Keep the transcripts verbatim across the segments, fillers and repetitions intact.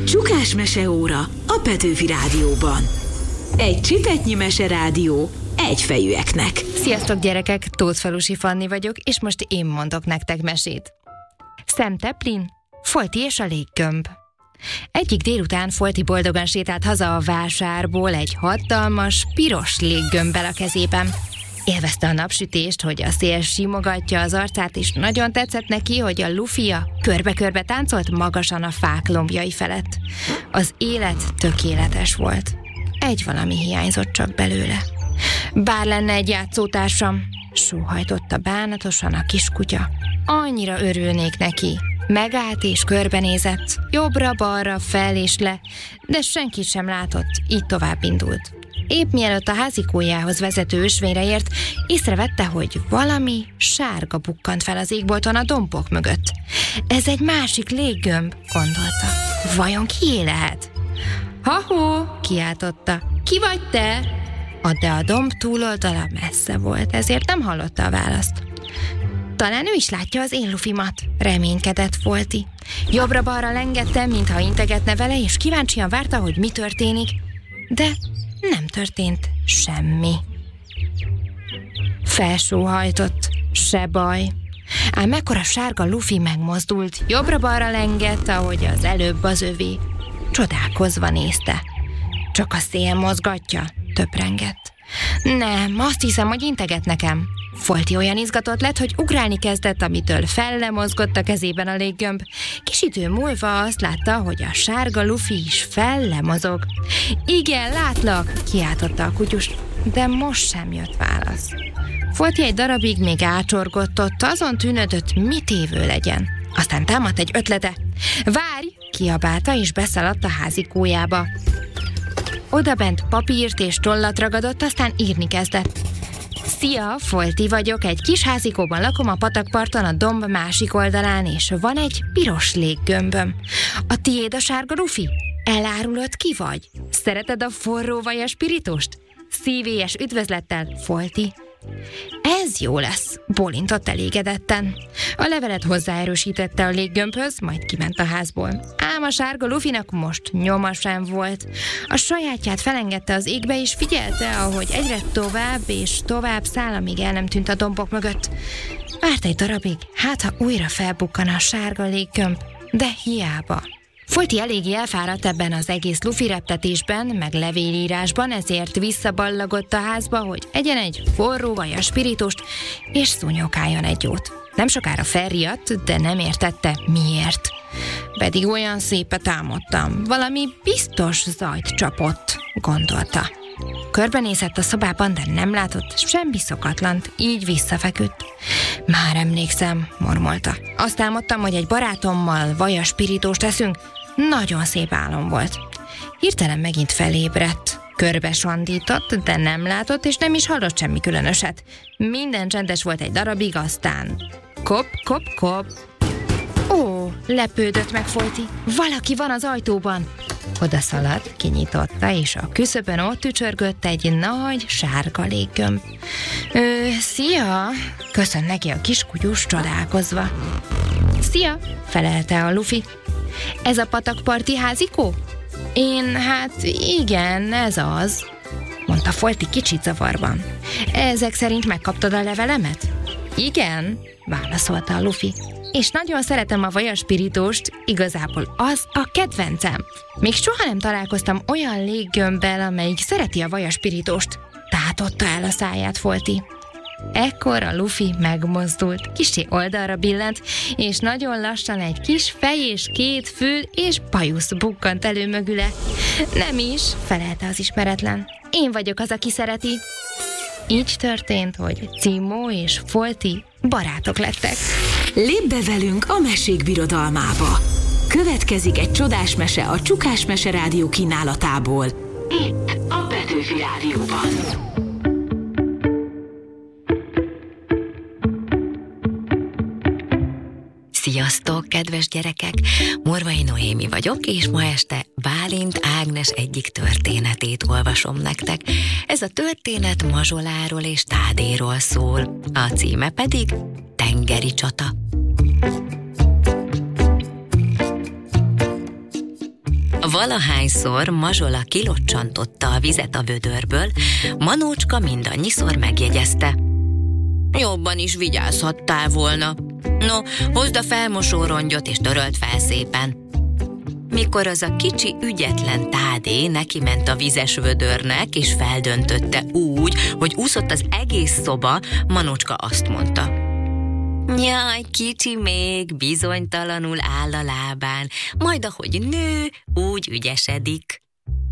Csukás meseóra a Petőfi Rádióban. Egy csipetnyi meserádió egyfejűeknek. Sziasztok gyerekek, Tóthfalusi Fanni vagyok, és most én mondok nektek mesét. Szemteplin, Folti és a léggömb. Egyik délután Folti boldogan sétált haza a vásárból egy hatalmas, piros léggömbbel a kezében. Élvezte a napsütést, hogy a szél simogatja az arcát, és nagyon tetszett neki, hogy a lufia körbe-körbe táncolt magasan a fák lombjai felett. Az élet tökéletes volt. Egy valami hiányzott csak belőle. Bár lenne egy játszótársam, sóhajtotta bánatosan a kiskutya. Annyira örülnék neki. Megállt és körbenézett, jobbra-balra, fel és le, de senkit sem látott, így tovább indult. Épp mielőtt a házikójához vezető ösvényre ért, észrevette, hogy valami sárga bukkant fel az égbolton a dombok mögött. Ez egy másik léggömb, gondolta. Vajon kié lehet? Ha-hó, kiáltotta. Ki vagy te? De a domb túloldala messze volt, ezért nem hallotta a választ. Talán ő is látja az én lufimat, reménykedett Folti. Jobbra-balra lengette, mintha integetne vele, és kíváncsian várta, hogy mi történik, de nem történt semmi. Felsóhajtott, se baj. Ám mekkora sárga lufi megmozdult, jobbra-balra lengett, ahogy az előbb az övé. Csodálkozva nézte. Csak a szél mozgatja, töprengett. Nem, azt hiszem, hogy integet nekem. Folti olyan izgatott lett, hogy ugrálni kezdett, amitől fellemozgott a kezében a léggömb. Kis idő múlva azt látta, hogy a sárga lufi is fellemozog. Igen, látlak, kiáltotta a kutyus, de most sem jött válasz. Folti egy darabig még ácsorgott ott, azon tűnődött, mit évő legyen. Aztán támadt egy ötlete. Várj, kiabálta, és beszaladt a házikójába. Odabent papírt és tollat ragadott, aztán írni kezdett. Szia, Folti vagyok, egy kis házikóban lakom a patakparton a domb másik oldalán, és van egy piros léggömböm. A tiéd a sárga lufi? Elárulod, ki vagy? Szereted a forró vajas spiritust? Szívélyes üdvözlettel, Folti. Ez jó lesz, bólintott elégedetten. A levelet hozzáerősítette a léggömbhöz, majd kiment a házból. Ám a sárga lufinak most nyoma sem volt. A sajátját felengedte az égbe, és figyelte, ahogy egyre tovább és tovább száll, amíg el nem tűnt a dombok mögött. Várt egy darabig, hát ha újra felbukkan a sárga léggömb, de hiába. Folti eléggé elfáradt ebben az egész lufi reptetésben, meg levélírásban, ezért visszaballagott a házba, hogy egyen egy forró vajas spiritust, és szúnyogáljon egy jót. Nem sokára felriadt, de nem értette, miért. Pedig olyan szépet álmodtam, valami biztos zajt csapott, gondolta. Körbenézett a szobában, de nem látott semmi szokatlant, így visszafeküdt. Már emlékszem, mormolta. Azt álmodtam, hogy egy barátommal vajas spiritóst eszünk. Nagyon szép álom volt. Hirtelen megint felébredt. Körbe sandított, de nem látott, és nem is hallott semmi különöset. Minden csendes volt egy darabig, aztán kop, kop, kop. Ó, lepődött meg Folti. Valaki van az ajtóban. Oda szaladt, kinyitotta, és a küszöbön ott tücsörgött egy nagy sárga léggömb. Ö, szia! Köszön neki a kiskutyus csodálkozva. Szia! Felelte a lufi. Ez a patakparti házikó? Én, hát igen, ez az, mondta Folti kicsit zavarban. Ezek szerint megkaptad a levelemet? Igen, válaszolta a lufi. És nagyon szeretem a vajas spiritóst, igazából az a kedvencem. Még soha nem találkoztam olyan léggömbbel, amelyik szereti a vajas spiritóst. Tátotta el a száját Folti. Ekkor a lufi megmozdult, kissé oldalra billent, és nagyon lassan egy kis fej és két fül és bajusz bukkant elő mögüle. Nem is, felelte az ismeretlen. Én vagyok az, aki szereti. Így történt, hogy Cimó és Folti barátok lettek. Lépj be velünk a mesék birodalmába. Következik egy csodás mese a Csukás Meserádió kínálatából. Itt a Petőfi Rádióban. Sziasztok, kedves gyerekek! Morvai Noémi vagyok, és ma este Bálint Ágnes egyik történetét olvasom nektek. Ez a történet Mazsoláról és Tádéról szól, a címe pedig Tengeri csata. Valahányszor Mazsola kilocsantotta a vizet a vödörből, Manócska mindannyiszor megjegyezte: jobban is vigyázhattál volna. No, hozd a felmosórongyot és töröld fel szépen. Mikor az a kicsi ügyetlen Tádé neki ment a vizes vödörnek, és feldöntötte úgy, hogy úszott az egész szoba, Manócska azt mondta: jaj, kicsi még, bizonytalanul áll a lábán, majd ahogy nő, úgy ügyesedik.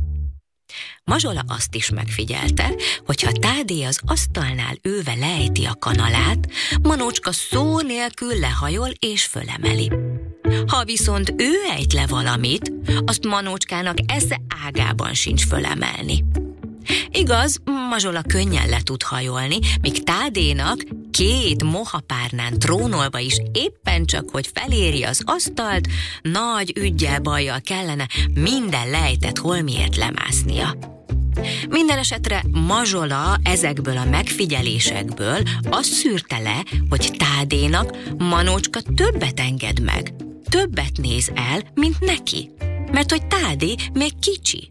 Mazsola azt is megfigyelte, hogy ha Tádé az asztalnál ülve lejti a kanalát, Manócska szó nélkül lehajol és fölemeli. Ha viszont ő ejt le valamit, azt Manócskának esze ágában sincs fölemelni. Igaz, Mazsola könnyen le tud hajolni, míg Tádénak két mohapárnán trónolva is éppen csak, hogy feléri az asztalt, nagy üggyel bajjal kellene minden lejtett holmiért lemásznia. Minden esetre Mazsola ezekből a megfigyelésekből azt szűrte le, hogy Tádénak Manócska többet enged meg, többet néz el, mint neki, mert hogy Tádé még kicsi.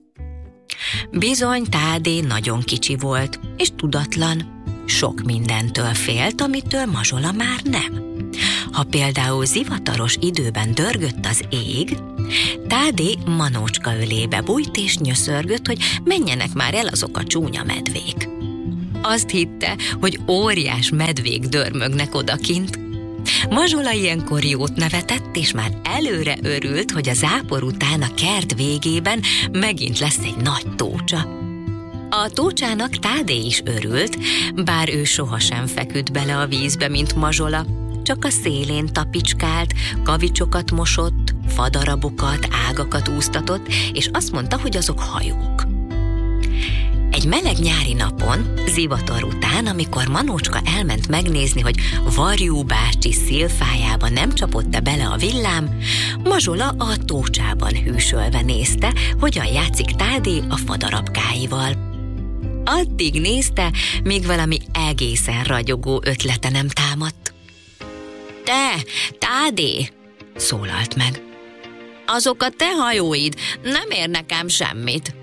Bizony Tádé nagyon kicsi volt, és tudatlan. Sok mindentől félt, amitől Mazsola már nem. Ha például zivataros időben dörgött az ég, Tádé Manócska ölébe bújt és nyöszörgött, hogy menjenek már el azok a csúnya medvék. Azt hitte, hogy óriás medvék dörmögnek odakint. Mazsola ilyenkor jót nevetett, és már előre örült, hogy a zápor után a kert végében megint lesz egy nagy tócsa. A tócsának Tádé is örült, bár ő sohasem feküdt bele a vízbe, mint Mazsola, csak a szélén tapicskált, kavicsokat mosott, fadarabokat, ágakat úsztatott, és azt mondta, hogy azok hajók. Egy meleg nyári napon, zivatar után, amikor Manócska elment megnézni, hogy Varjú bácsi szilfájába nem csapott-e bele a villám, Mazsola a tócsában hűsölve nézte, hogyan játszik Tádé a fadarabkáival. Addig nézte, míg valami egészen ragyogó ötlete nem támadt. Te, Tádé, szólalt meg, azok a te hajóid nem érnek ám semmit.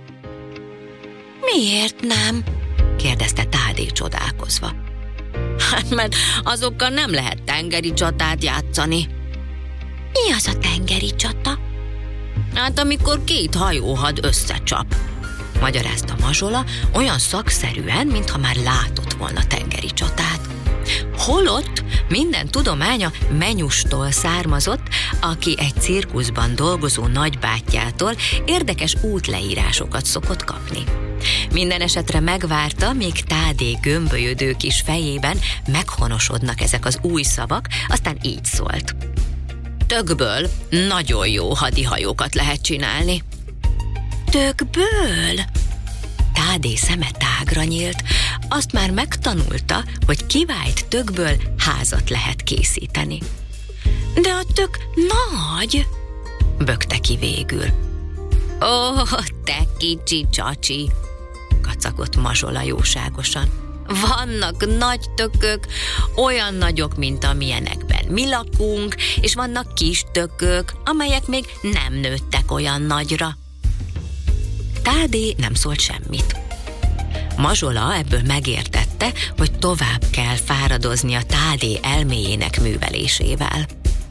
Miért nem? kérdezte Tádé csodálkozva. Hát, mert azokkal nem lehet tengeri csatát játszani. Mi az a tengeri csata? Hát, amikor két hajóhad összecsap, magyarázta Mazsola olyan szakszerűen, mintha már látott volna tengeri csatát. Holott minden tudománya Menyustól származott, aki egy cirkuszban dolgozó nagybátyjától érdekes útleírásokat szokott kapni. Minden esetre megvárta, míg Tádé gömbölyödő kis fejében meghonosodnak ezek az új szavak, aztán így szólt. Tökből nagyon jó hadihajókat lehet csinálni. Tökből? Tádé szeme tágra nyílt, azt már megtanulta, hogy kivált tökből házat lehet készíteni. De a tök nagy, bökte ki végül. Ó, te kicsi csacsi, kacagott Mazsola jóságosan. Vannak nagy tökök, olyan nagyok, mint amilyenekben mi lakunk, és vannak kis tökök, amelyek még nem nőttek olyan nagyra. Tádé nem szólt semmit. Mazsola ebből megértette, hogy tovább kell fáradozni a Tádé elméjének művelésével.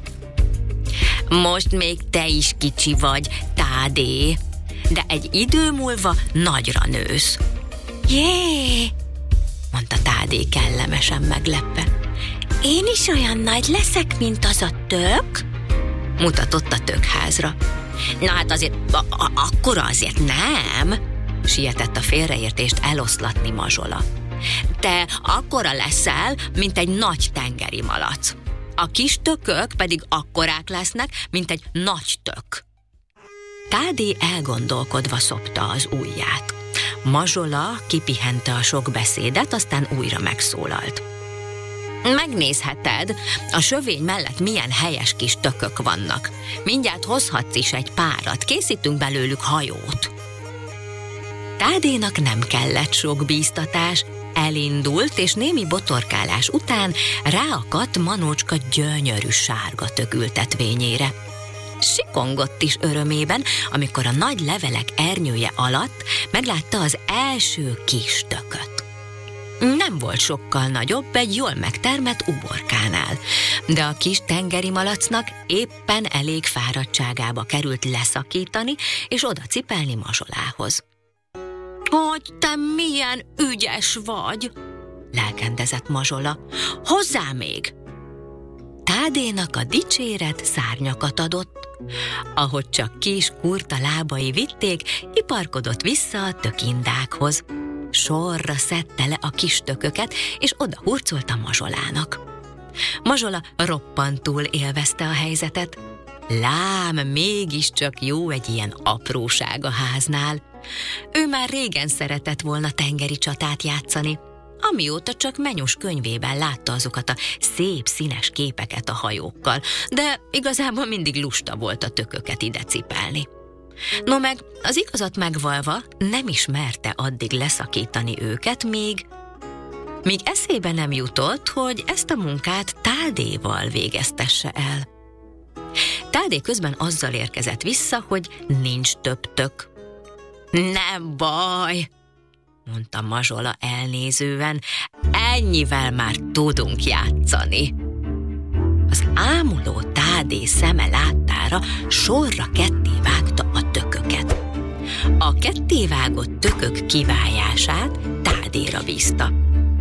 Most még te is kicsi vagy, Tádé, de egy idő múlva nagyra nősz. Jé, mondta Tádé kellemesen meglepve. Én is olyan nagy leszek, mint az a tök? Mutatott a tökházra. Na hát azért, a- a- akkora azért nem, sietett a félreértést eloszlatni Mazsola. Te akkora leszel, mint egy nagy tengeri malac. A kis tökök pedig akkorák lesznek, mint egy nagy tök. Tádé elgondolkodva szopta az ujját. Mazsola kipihente a sok beszédet, aztán újra megszólalt. Megnézheted, a sövény mellett milyen helyes kis tökök vannak. Mindjárt hozhatsz is egy párat, készítünk belőlük hajót. Tádénak nem kellett sok bíztatás, elindult, és némi botorkálás után ráakadt Manócska gyönyörű sárga tök ültetvényére. sikongott is örömében, amikor a nagy levelek ernyője alatt meglátta az első kis tököt. Nem volt sokkal nagyobb egy jól megtermett uborkánál, de a kis tengeri malacnak éppen elég fáradtságába került leszakítani és oda cipelni Mazsolához. Hogy te milyen ügyes vagy, lelkendezett Mazsola. Hozzá még! Tádénak a dicséret szárnyakat adott. Ahogy csak kis kurta lábai vitték, iparkodott vissza a tökindákhoz. Sorra szedte le a kis tököket, és oda hurcolta Mazsolának. Mazsola roppantul élvezte a helyzetet. Lám, mégiscsak jó egy ilyen apróság a háznál. Ő már régen szeretett volna tengeri csatát játszani, amióta csak Menyus könyvében látta azokat a szép színes képeket a hajókkal, de igazából mindig lusta volt a tököket ide cipelni. No meg, az igazat megvalva, nem ismerte addig leszakítani őket, míg, míg eszébe nem jutott, hogy ezt a munkát Tádéval végeztesse el. Tádé közben azzal érkezett vissza, hogy nincs több tök. Nem baj, mondta Mazsola elnézően, ennyivel már tudunk játszani. Az ámuló Tádé szeme láttára sorra kettévágta a tököket. A kettévágott tökök kivágását Tádéra bízta.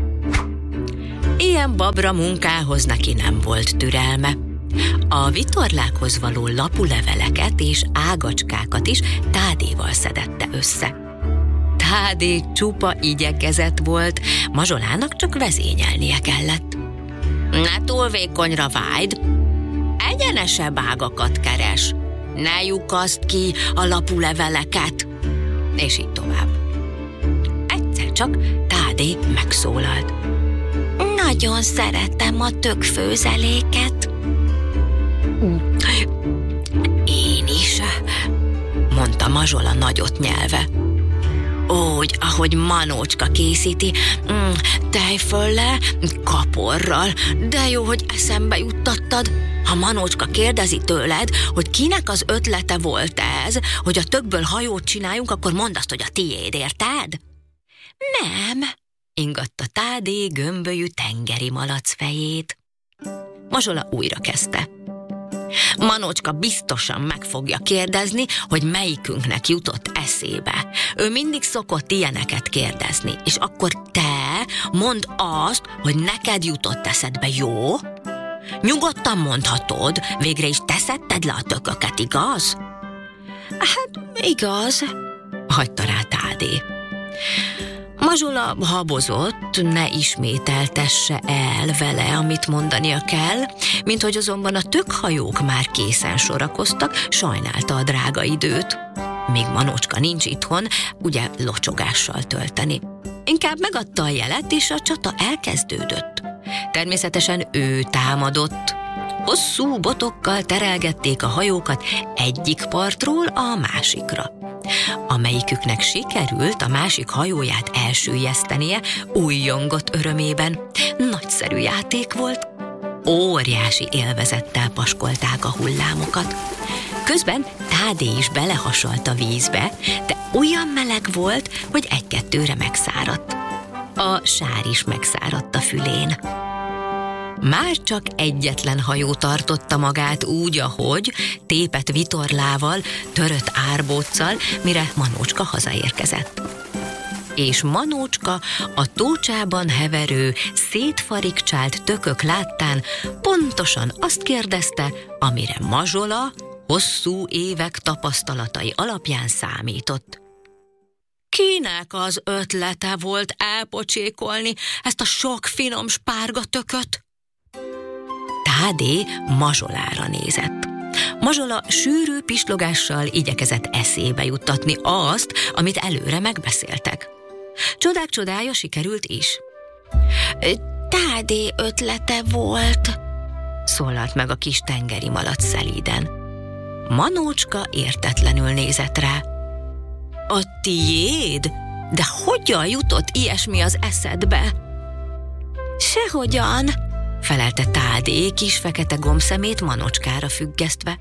Ilyen babra munkához neki nem volt türelme. A vitorlákhoz való lapuleveleket és ágacskákat is Tádéval szedette össze. Tádé csupa igyekezett volt, Mazsolának csak vezényelnie kellett. Ne túl vékonyra vájd, egyenesebb ágakat keres, ne lyukaszd ki a lapuleveleket, és így tovább. Egyszer csak Tádé megszólalt. Nagyon szeretem a tökfőzeléket. Én is, mondta Mazsola nagyot nyelve. Úgy, ahogy Manócska készíti, mm, tejföllel, kaporral, de jó, hogy eszembe juttattad. Ha Manócska kérdezi tőled, hogy kinek az ötlete volt ez, hogy a tökből hajót csináljunk, akkor mondd azt, hogy a tiéd, érted? Nem, ingatta Tádé gömbölyű tengeri malac fejét. Mazsola újra kezdte. Manócska biztosan meg fogja kérdezni, hogy melyikünknek jutott eszébe. Ő mindig szokott ilyeneket kérdezni, és akkor te mondd azt, hogy neked jutott eszedbe, jó? Nyugodtan mondhatod, végre is te szedted le a tököket, igaz? Hát, igaz, hagyta rá Tádé. Mazsola habozott, ne ismételtesse el vele, amit mondania kell, mint hogy azonban a tökhajók már készen sorakoztak, sajnálta a drága időt. Míg Manócska nincs itthon, ugye locsogással tölteni. Inkább megadta a jelet, és a csata elkezdődött. Természetesen ő támadott. Hosszú botokkal terelgették a hajókat egyik partról a másikra. Amelyiküknek sikerült a másik hajóját elsüllyesztenie, újjongott örömében. Nagyszerű játék volt. Óriási élvezettel paskolták a hullámokat. Közben Tádé is belehasalt a vízbe, de olyan meleg volt, hogy egy-kettőre megszáradt. A sár is megszáradt a fülén. Már csak egyetlen hajó tartotta magát úgy, ahogy, tépett vitorlával, törött árbóccal, mire Manócska hazaérkezett. És Manócska a tócsában heverő, szétfarigcsált tökök láttán pontosan azt kérdezte, amire Mazsola hosszú évek tapasztalatai alapján számított. Kinek az ötlete volt elpocsékolni ezt a sok finom spárgatököt? Tádé Mazsolára nézett. Mazsola sűrű pislogással igyekezett eszébe juttatni azt, amit előre megbeszéltek. Csodák csodája sikerült is. Tádé ötlete volt, szólalt meg a kis tengeri malac szelíden. Manócska értetlenül nézett rá. A tiéd? De hogyan jutott ilyesmi az eszedbe? Sehogyan, felelte Tádé kis fekete gombszemét Manócskára függesztve.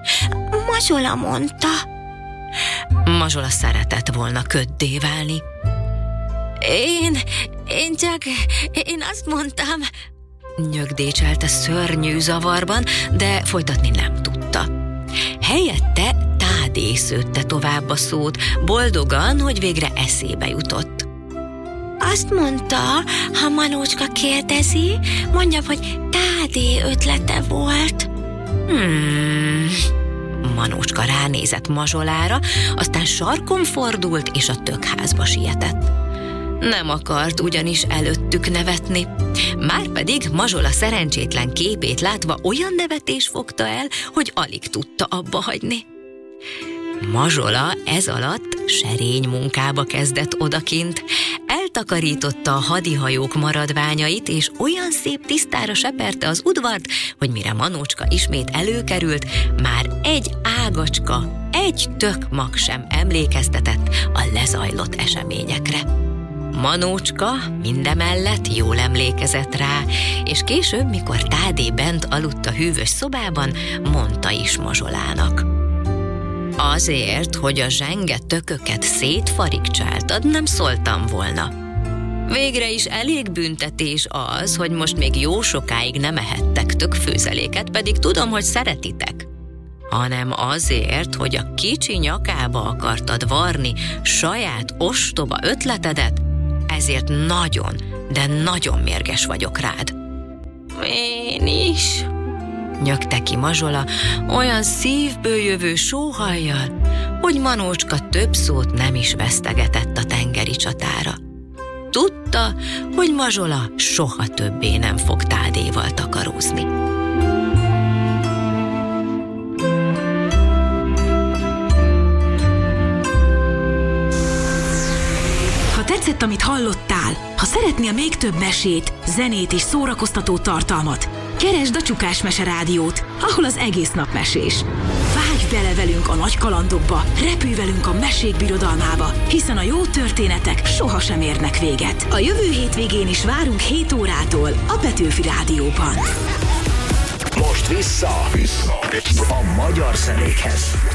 Mazsola mondta. Mazsola szeretett volna köddé válni. Én, én csak, én azt mondtam, nyögdécselte szörnyű zavarban, de folytatni nem tudta. Helyette Tádé szőtte tovább a szót, boldogan, hogy végre eszébe jutott. Azt mondta, ha Manócska kérdezi, mondja, hogy Tádé ötlete volt. Hmm... Manócska ránézett Mazsolára, aztán sarkon fordult, és a tökházba sietett. Nem akart ugyanis előttük nevetni. Márpedig Mazsola szerencsétlen képét látva olyan nevetés fogta el, hogy alig tudta abba hagyni. Mazsola ez alatt serény munkába kezdett odakint. Eltakarította a hadihajók maradványait, és olyan szép tisztára seperte az udvart, hogy mire Manócska ismét előkerült, már egy ágacska, egy tök mag sem emlékeztetett a lezajlott eseményekre. Manócska mindemellett jól emlékezett rá, és később, mikor Tádé bent aludt a hűvös szobában, mondta is Mazsolának. Azért, hogy a zsenge tököket szétfarigcsáltad, nem szóltam volna. Végre is elég büntetés az, hogy most még jó sokáig nem ehettek tökfőzeléket, pedig tudom, hogy szeretitek. Hanem azért, hogy a kicsi nyakába akartad varni saját ostoba ötletedet, ezért nagyon, de nagyon mérges vagyok rád. Én is... nyögte ki Mazsola olyan szívből jövő sóhajjal, hogy Manócska több szót nem is vesztegetett a tengeri csatára. Tudta, hogy Mazsola soha többé nem fog Tádéval takarózni. Ha tetszett, amit hallottál, ha szeretnél még több mesét, zenét és szórakoztató tartalmat, keresd a Csukás Mese Rádiót, ahol az egész nap mesés. Vágj bele velünk a nagy kalandokba, repülj velünk a mesék birodalmába, hiszen a jó történetek sohasem érnek véget. A jövő hétvégén is várunk hét órától a Petőfi Rádióban. Most vissza, vissza a magyar zenékhez.